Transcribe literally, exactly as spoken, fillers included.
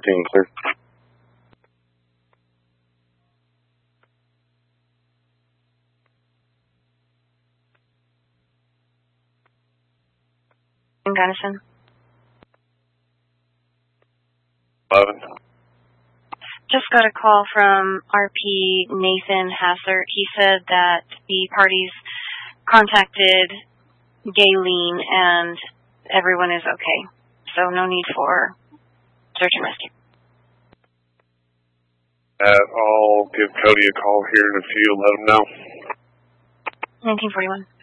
fourteen, clear. Gunnison. eleven. Just got a call from R P Nathan Hassert. He said that the parties contacted Gayleen and everyone is okay. So no need for search and rescue. Uh, I'll give Cody a call here in a few, let him know. nineteen forty-one.